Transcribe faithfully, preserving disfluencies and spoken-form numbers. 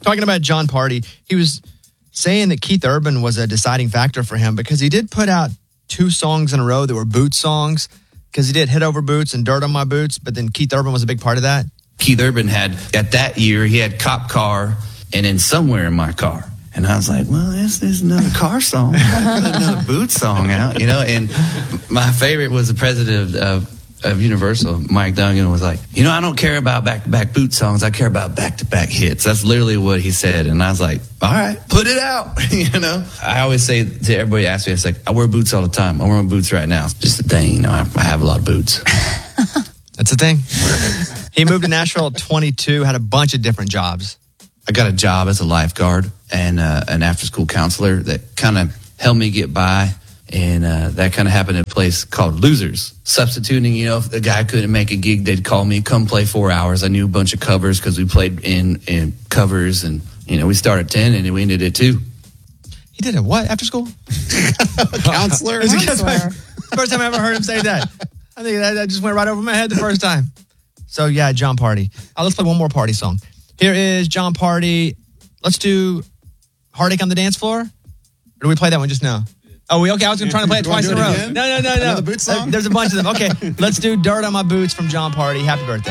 Talking about Jon Pardi, he was saying that Keith Urban was a deciding factor for him because he did put out two songs in a row that were Boots songs because he did Head Over Boots and Dirt on My Boots, but then Keith Urban was a big part of that. Keith Urban had, at that year, he had Cop Car and then Somewhere in My Car. And I was like, well, this, this is another car song. Another Boots song out, you know? And my favorite was the president of, of Universal, Mike Duggan, was like, you know, I don't care about back-to-back Boots songs. I care about back-to-back hits. That's literally what he said. And I was like, all right, put it out, you know? I always say to everybody, ask me, it's like, I wear boots all the time. I wear my boots right now. It's just a thing, you know, I, I have a lot of boots. That's the thing. He moved to Nashville at twenty-two, had a bunch of different jobs. I got a job as a lifeguard and uh, an after-school counselor that kind of helped me get by. And uh, that kind of happened at a place called Losers. Substituting, you know, if the guy couldn't make a gig, they'd call me, come play four hours. I knew a bunch of covers because we played in, in covers. And, you know, we started at ten and we ended at two. He did a what after school? Counselor? Counselor. First time I ever heard him say that. I think that, that just went right over my head the first time. So, yeah, Jon Pardi. Uh, let's play one more Pardi song. Here is Jon Pardi. Let's do Heartache on the Dance Floor. Or do we play that one just now? Oh, we okay? I was going to try to play it twice in a row. No, no, no, no. Another Boots song? There's a bunch of them. Okay, let's do Dirt on My Boots from Jon Pardi. Happy birthday.